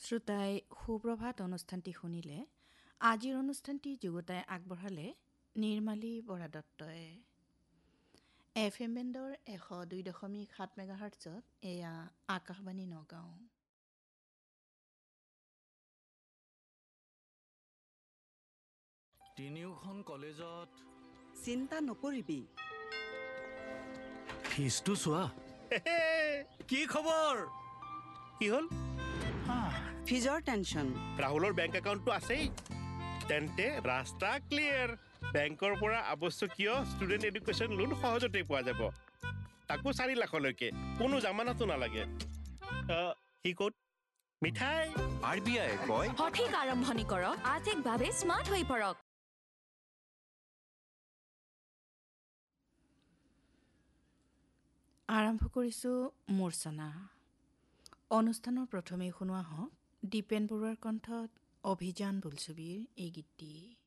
শ্ৰোতাই সুপ্ৰভাত অনুষ্ঠানটি শুনিলে আজিৰ অনুষ্ঠানটি যুগতাই আগবঢ়ালে নিৰ্মালী বৰা দত্তই FM বেণ্ডৰ 102.7 মেগাহাৰ্টছত এয়া আকাশবাণী নগাঁও। তিনিওখন কলেজত চিন্তা নকৰিবি, ফিজটো চোৱা। কি খবৰ? কি হ'ল? ফিজৰ টেনচন। ৰাহুলৰ বেংক একাউণ্টটো আছেই, তেন্তে ৰাস্তা ক্লিয়াৰ। বেংকৰ পৰা আৱশ্যকীয় ষ্টুডেণ্ট এডুকেশ্যন লোন সহজতে পোৱা যাব, তাকো 4 লাখলৈকে। কোনো জামানতো নালাগে। সি ক'ত? মিঠাই। RBI কয় সঠিক আৰম্ভণি কৰক, আৰ্থিকভাৱে স্মাৰ্ট হৈ পৰক। আৰম্ভ কৰিছোঁ মূৰ্ছনা। অনুষ্ঠানৰ প্ৰথমেই শুনোৱা হওক দীপেন বৰুৱাৰ কণ্ঠত অভিযান বোলছবিৰ এই গীতটি।